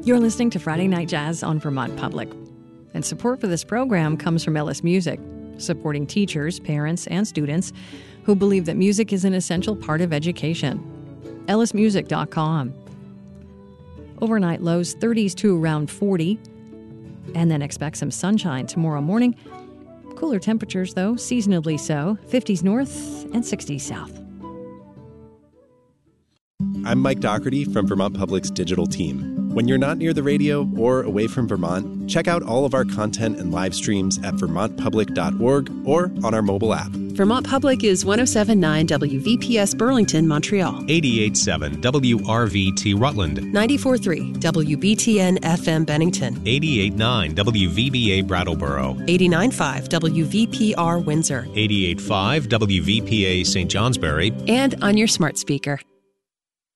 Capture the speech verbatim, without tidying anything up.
You're listening to Friday Night Jazz on Vermont Public. And support for this program comes from Ellis Music, supporting teachers, parents, and students who believe that music is an essential part of education. ellis music dot com. Overnight lows thirties to around forty, and then expect some sunshine tomorrow morning. Cooler temperatures, though, seasonably so, fifties north and sixties south. I'm Mike Dougherty from Vermont Public's digital team. When you're not near the radio or away from Vermont, check out all of our content and live streams at vermont public dot org or on our mobile app. Vermont Public is one oh seven point nine W V P S Burlington, Montreal. eighty-eight point seven W R V T Rutland. ninety-four point three W B T N F M Bennington. eighty-eight point nine W V B A Brattleboro. eighty-nine point five W V P R Windsor. eighty-eight point five W V P A Saint Johnsbury. And on your smart speaker.